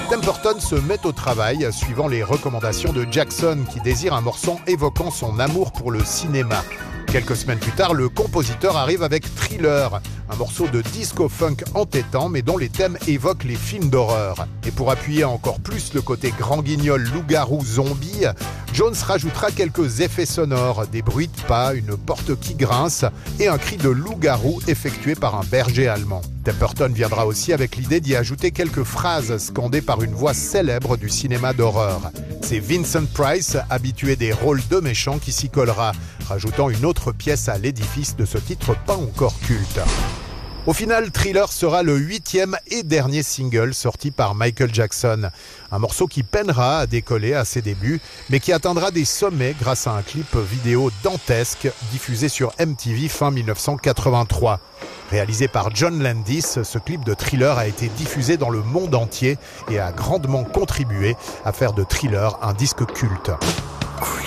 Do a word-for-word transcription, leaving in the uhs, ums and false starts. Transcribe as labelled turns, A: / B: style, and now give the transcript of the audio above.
A: Temperton se met au travail, suivant les recommandations de Jackson, qui désire un morceau évoquant son amour pour le cinéma. Quelques semaines plus tard, le compositeur arrive avec Thriller, un morceau de disco-funk entêtant, mais dont les thèmes évoquent les films d'horreur. Et pour appuyer encore plus le côté grand guignol, loup-garou, zombie, Jones rajoutera quelques effets sonores, des bruits de pas, une porte qui grince et un cri de loup-garou effectué par un berger allemand. Temperton viendra aussi avec l'idée d'y ajouter quelques phrases scandées par une voix célèbre du cinéma d'horreur. C'est Vincent Price, habitué des rôles de méchants, qui s'y collera, rajoutant une autre pièce à l'édifice de ce titre pas encore culte. Au final, Thriller sera le huitième et dernier single sorti par Michael Jackson. Un morceau qui peinera à décoller à ses débuts, mais qui atteindra des sommets grâce à un clip vidéo dantesque diffusé sur M T V fin dix-neuf cent quatre-vingt-trois. Réalisé par John Landis, ce clip de Thriller a été diffusé dans le monde entier et a grandement contribué à faire de Thriller un disque culte.